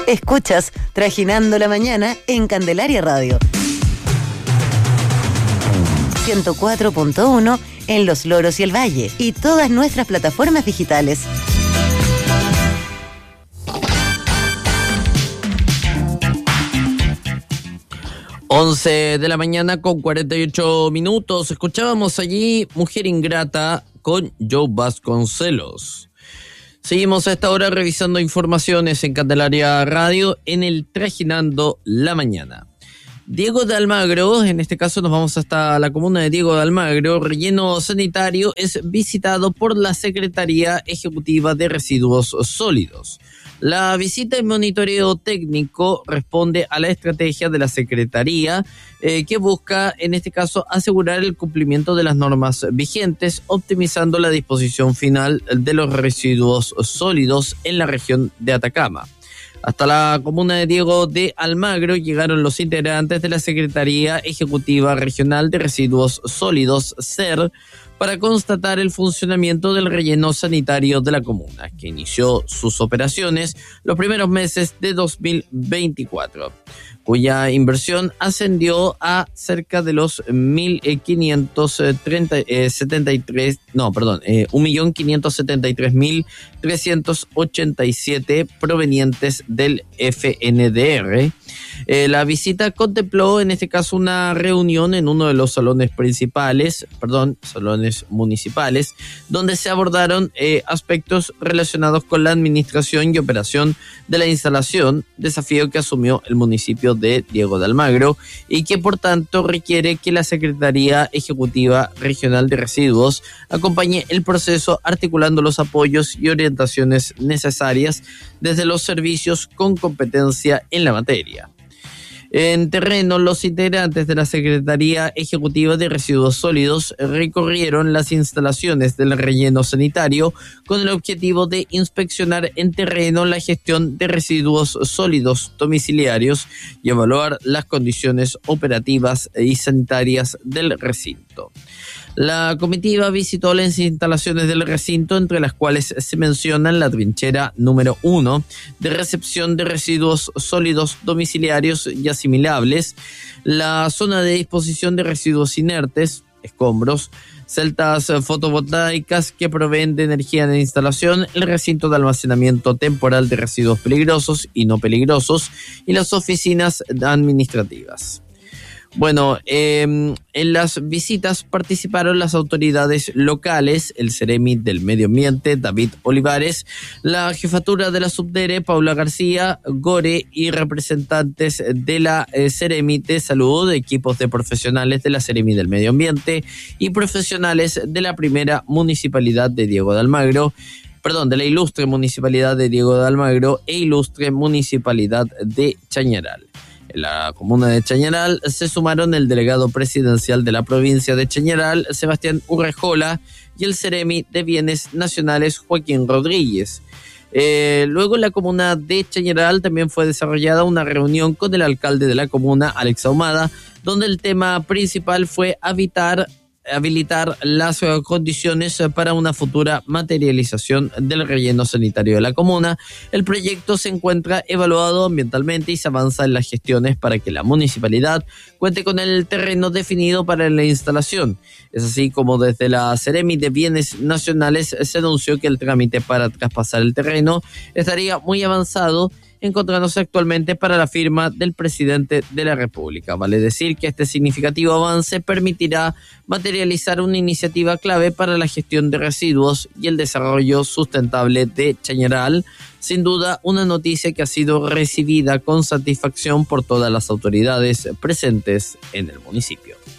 Escuchas Trajinando la Mañana en Candelaria Radio. 104.1 en Los Loros y el Valle y todas nuestras plataformas digitales. Once de la mañana con 48 minutos. Escuchábamos allí Mujer Ingrata con Joe Vasconcelos. Seguimos a esta hora revisando informaciones en Candelaria Radio en el Trajinando la Mañana. Diego de Almagro, en este caso nos vamos hasta la comuna de Diego de Almagro. Relleno sanitario es visitado por la Secretaría Ejecutiva de Residuos Sólidos. La visita y monitoreo técnico responde a la estrategia de la Secretaría que busca, en este caso, asegurar el cumplimiento de las normas vigentes, optimizando la disposición final de los residuos sólidos en la región de Atacama. Hasta la comuna de Diego de Almagro llegaron los integrantes de la Secretaría Ejecutiva Regional de Residuos Sólidos, SER, para constatar el funcionamiento del relleno sanitario de la comuna, que inició sus operaciones los primeros meses de 2024, cuya inversión ascendió a cerca de los 1.573.387 provenientes del FNDR. La visita contempló, en este caso, una reunión en uno de los salones municipales, donde se abordaron aspectos relacionados con la administración y operación de la instalación, desafío que asumió el municipio de Diego de Almagro y que por tanto requiere que la Secretaría Ejecutiva Regional de Residuos acompañe el proceso articulando los apoyos y orientaciones necesarias desde los servicios con competencia en la materia. En terreno, los integrantes de la Secretaría Ejecutiva de Residuos Sólidos recorrieron las instalaciones del relleno sanitario con el objetivo de inspeccionar en terreno la gestión de residuos sólidos domiciliarios y evaluar las condiciones operativas y sanitarias del recinto. La comitiva visitó las instalaciones del recinto, entre las cuales se mencionan la trinchera número 1 de recepción de residuos sólidos domiciliarios y asimilables, la zona de disposición de residuos inertes, escombros, celdas fotovoltaicas que proveen de energía en la instalación, el recinto de almacenamiento temporal de residuos peligrosos y no peligrosos y las oficinas administrativas. Bueno, en las visitas participaron las autoridades locales, el Ceremi del Medio Ambiente, David Olivares, la jefatura de la Subdere, Paula García, Gore, y representantes de la Ceremi de Salud, equipos de profesionales de la Ceremi del Medio Ambiente y profesionales de la primera municipalidad de Diego de Almagro, de la ilustre municipalidad de Diego de Almagro e ilustre municipalidad de Chañaral. En la comuna de Chañaral se sumaron el delegado presidencial de la provincia de Chañaral, Sebastián Urrejola, y el Ceremi de Bienes Nacionales, Joaquín Rodríguez. Luego en la comuna de Chañaral también fue desarrollada una reunión con el alcalde de la comuna, Alex Ahumada, donde el tema principal fue habilitar las condiciones para una futura materialización del relleno sanitario de la comuna. El proyecto se encuentra evaluado ambientalmente y se avanza en las gestiones para que la municipalidad cuente con el terreno definido para la instalación. Es así como desde la Ceremi de Bienes Nacionales se anunció que el trámite para traspasar el terreno estaría muy avanzado, encontrándose actualmente para la firma del presidente de la República. Vale decir que este significativo avance permitirá materializar una iniciativa clave para la gestión de residuos y el desarrollo sustentable de Chañaral. Sin duda, una noticia que ha sido recibida con satisfacción por todas las autoridades presentes en el municipio.